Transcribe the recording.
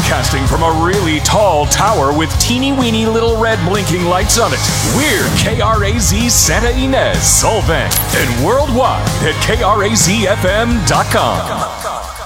Broadcasting from a really tall tower with teeny weeny little red blinking lights on it. We're KRAZ Santa Ynez, Solvang, and worldwide at KRAZFM.com.